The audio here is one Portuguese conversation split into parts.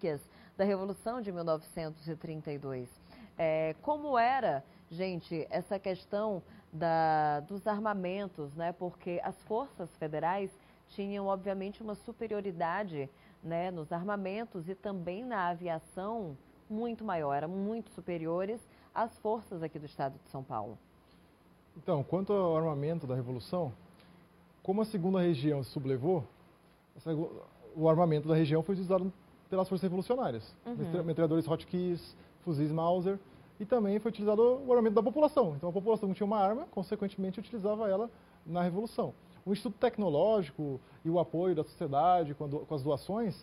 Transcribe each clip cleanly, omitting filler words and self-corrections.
relíquias da Revolução de 1932. Como era, gente, essa questão dos armamentos, né? Porque as forças federais tinham, obviamente, uma superioridade, né, nos armamentos e também na aviação muito maior, eram muito superiores às forças aqui do estado de São Paulo. Então, quanto ao armamento da Revolução, como a segunda região se sublevou, o armamento da região foi utilizado pelas forças revolucionárias. Metralhadores Hotchkiss, fuzis Mauser, e também foi utilizado o armamento da população. Então a população tinha uma arma, consequentemente utilizava ela na Revolução. O Instituto Tecnológico e o apoio da sociedade com as doações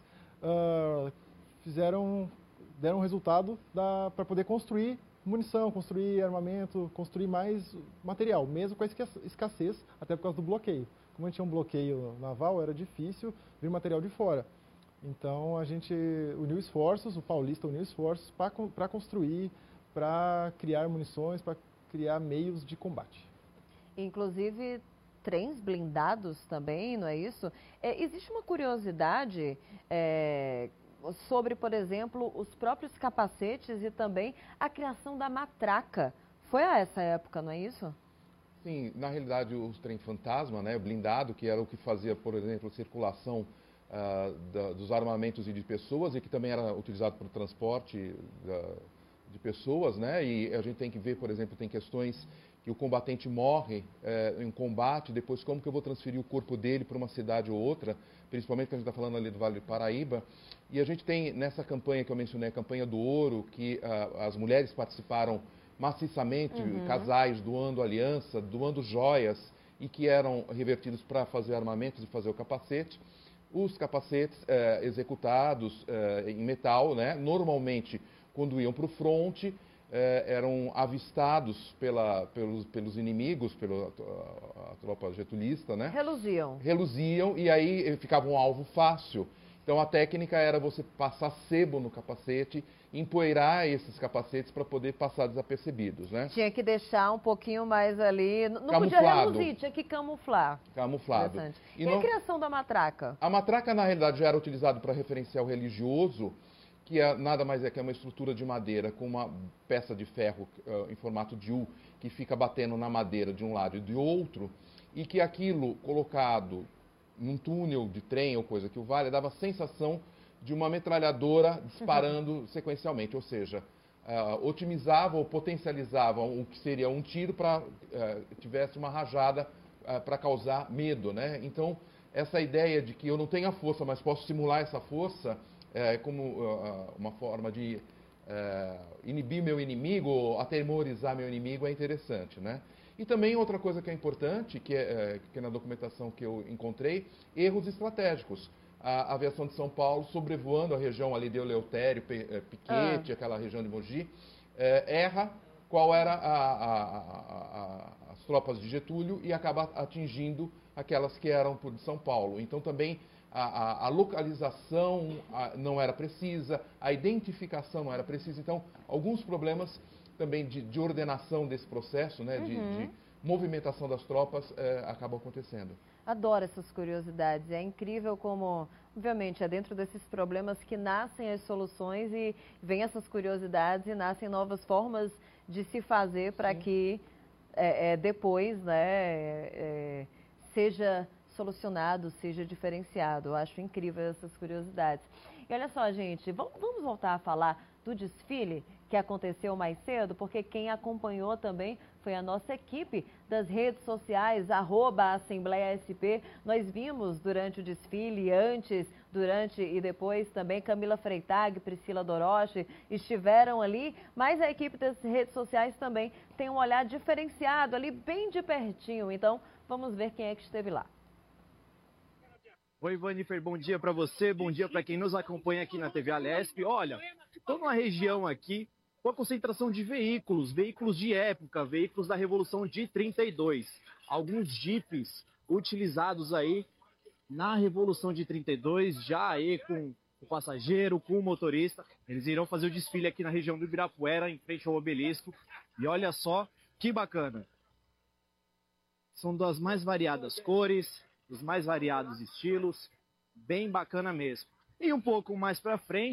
deram resultado para poder construir munição, construir armamento, construir mais material, mesmo com a escassez, até por causa do bloqueio. Como a gente tinha um bloqueio naval, era difícil vir material de fora. Então a gente uniu esforços, o paulista uniu esforços para construir, para criar munições, para criar meios de combate. Inclusive trens blindados também, não é isso? Existe uma curiosidade sobre, por exemplo, os próprios capacetes e também a criação da matraca. Foi a essa época, não é isso? Sim, na realidade os trem fantasma, né, blindado, que era o que fazia, por exemplo, circulação dos armamentos e de pessoas, e que também era utilizado para o transporte de pessoas, né? E a gente tem que ver, por exemplo, tem questões que o combatente morre em combate, depois como que eu vou transferir o corpo dele para uma cidade ou outra, principalmente que a gente está falando ali do Vale do Paraíba. E a gente tem nessa campanha que eu mencionei, a campanha do ouro, que as mulheres participaram maciçamente, casais doando aliança, doando joias, e que eram revertidos para fazer armamentos e fazer o capacete. Os capacetes executados em metal, né, normalmente quando iam para o fronte, eram avistados pelos inimigos, pela tropa getulista, né? Reluziam. Reluziam e aí ficava um alvo fácil. Então a técnica era você passar sebo no capacete, empoeirar esses capacetes para poder passar desapercebidos, né? Tinha que deixar um pouquinho mais ali, não podia reluzir, tinha que camuflar. Camuflado. E a criação da matraca? A matraca, na realidade, já era utilizada para referencial religioso, que nada mais é que uma estrutura de madeira com uma peça de ferro em formato de U, que fica batendo na madeira de um lado e de outro, e que aquilo colocado num túnel de trem ou coisa que o valha, dava a sensação de uma metralhadora disparando sequencialmente, ou seja, otimizava ou potencializava o que seria um tiro para que tivesse uma rajada para causar medo, né? Então, essa ideia de que eu não tenho a força, mas posso simular essa força, como uma forma de inibir meu inimigo, ou atemorizar meu inimigo, é interessante, né? E também outra coisa que é importante, que é na documentação que eu encontrei, erros estratégicos. A aviação de São Paulo, sobrevoando a região ali de Eleutério, Piquete, aquela região de Mogi, erra qual era as tropas de Getúlio e acaba atingindo aquelas que eram de São Paulo. Então também a localização não era precisa, a identificação não era precisa. Então, alguns problemas também de ordenação desse processo, né, de movimentação das tropas, acabam acontecendo. Adoro essas curiosidades. É incrível como, obviamente, é dentro desses problemas que nascem as soluções e vêm essas curiosidades e nascem novas formas de se fazer para que depois, né, seja solucionado, seja diferenciado. Eu acho incrível essas curiosidades. E olha só, gente, vamos voltar a falar do desfile que aconteceu mais cedo, porque quem acompanhou também foi a nossa equipe das redes sociais, @AssembleiaSP. Nós vimos durante o desfile, antes, durante e depois também Camila Freitag, Priscila Doroche estiveram ali, mas a equipe das redes sociais também tem um olhar diferenciado ali, bem de pertinho. Então, vamos ver quem é que esteve lá. Oi, Vanifer, bom dia para você, bom dia para quem nos acompanha aqui na TV Alesp. Olha, estou numa região aqui com a concentração de veículos de época, veículos da Revolução de 32. Alguns jipes utilizados aí na Revolução de 32, já aí com o passageiro, com o motorista. Eles irão fazer o desfile aqui na região do Ibirapuera, em frente ao obelisco. E olha só que bacana. São das mais variadas cores, dos mais variados estilos, bem bacana mesmo. E um pouco mais para frente,